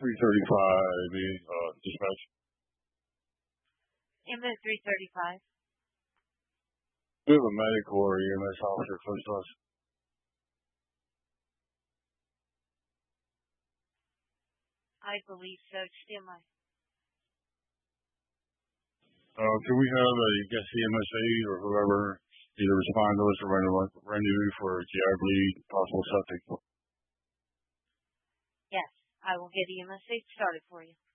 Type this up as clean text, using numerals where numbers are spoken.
335 dispatch. EMS 335. We have a medic or EMS officer close to us. I believe so. Stand by. Can we have a guest EMS aide or whoever either respond to us or rendezvous for GI bleed, possible septic? Yes, I will get EMS aid started for you.